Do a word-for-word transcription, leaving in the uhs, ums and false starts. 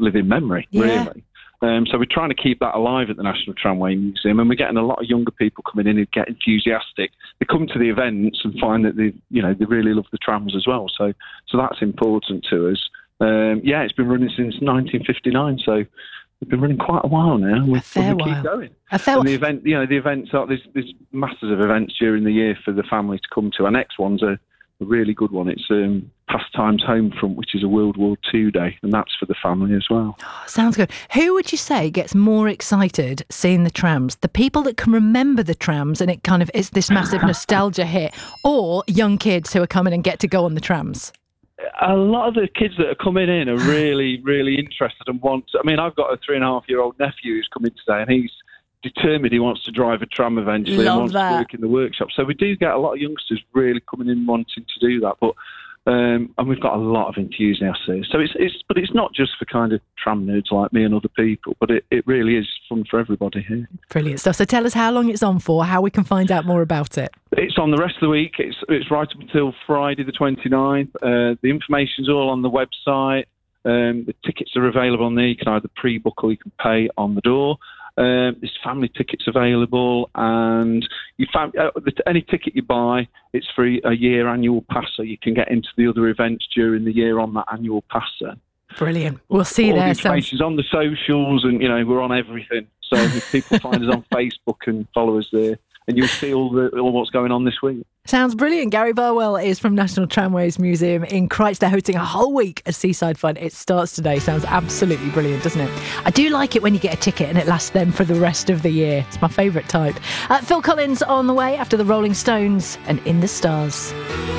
living memory, Yeah. really. Um, so we're trying to keep that alive at the National Tramway Museum, and we're getting a lot of younger people coming in who get enthusiastic. They come to the events and find that they, you know, they really love the trams as well. So, so that's important to us. Um, yeah, it's been running since nineteen fifty-nine, so we've been running quite a while now. A fair we while. keep going. A fair And the event, you know, the events are there's, there's masses of events during the year for the family to come to. Our next one's a, a really good one. It's um, Pastimes Homefront, which is a World War Two day, and that's for the family as well. Sounds good. Who would you say gets more excited seeing the trams? The people that can remember the trams and it kind of it's this massive nostalgia hit, or young kids who are coming and get to go on the trams? A lot of the kids that are coming in are really, really interested and want to, I mean, I've got a three and a half year old nephew who's come in today, and he's determined he wants to drive a tram eventually. Love and wants that. to work in the workshop. So we do get a lot of youngsters really coming in wanting to do that. But um, and we've got a lot of enthusiasts here. So it's, it's but it's not just for kind of tram nerds like me and other people, but it, it really is fun for everybody here. Brilliant stuff. So tell us how long it's on for, how we can find out more about it. It's on the rest of the week. It's it's right up until Friday the twenty-ninth. Uh, the information's all on the website. Um, the tickets are available on there. You can either pre-book or you can pay on the door. Um, there's family tickets available, and you found, uh, any ticket you buy, it's for a year annual pass, so you can get into the other events during the year on that annual pass. Then. Brilliant. We'll see you all there. the information's on the socials, and you know we're on everything. So if people find us on Facebook and follow us there, and you'll see all the all what's going on this week. Sounds brilliant. Gary Burwell is from National Tramways Museum in Christ. They're hosting a whole week of Seaside Fun. It starts today. Sounds absolutely brilliant, doesn't it? I do like it when you get a ticket and it lasts then for the rest of the year. It's my favourite type. Uh, Phil Collins on the way after the Rolling Stones and In the Stars.